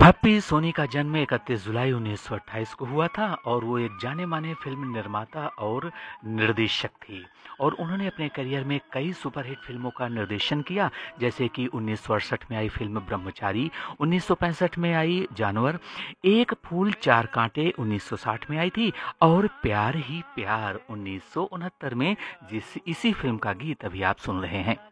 Happy Soni का जन्म 31 जुलाई 1928 को हुआ था और वो एक जाने-माने फ़िल्म निर्माता और निर्देशक थी और उन्होंने अपने करियर में कई सुपरहिट फ़िल्मों का निर्देशन किया, जैसे कि 1968 में आई फ़िल्म ब्रह्मचारी, 1965 में आई जानवर, एक फूल चार कांटे 1960 में आई थी और प्यार ही प्यार 1969 में, इसी फ़िल्म का गीत अभी आप सुन रहे हैं।